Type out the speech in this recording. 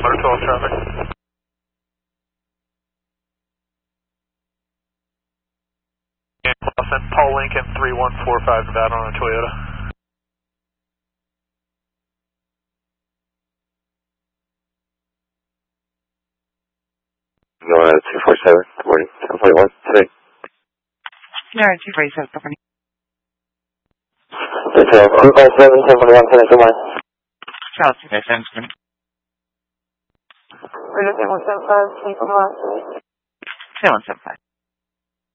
Motor 12 traffic. And Paul Lincoln 3145 Nevada on a Toyota. Going out 247, good morning, 1041, today. Yeah, 247, good morning. 247, 1041, today, good morning. Charles, 247, good morning. We're looking at 175, 175. 175.